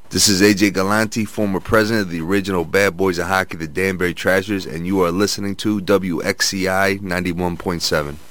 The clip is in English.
This is AJ Galante, former president of the original Bad Boys of Hockey, the Danbury Trashers, and you are listening to WXCI 91.7.